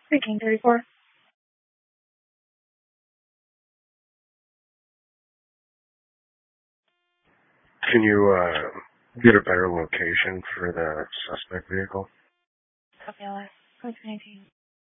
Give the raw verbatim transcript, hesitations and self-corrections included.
Speaking, thirty-four. Can you uh, get a better location for the suspect vehicle? Copy L S. Code nineteen.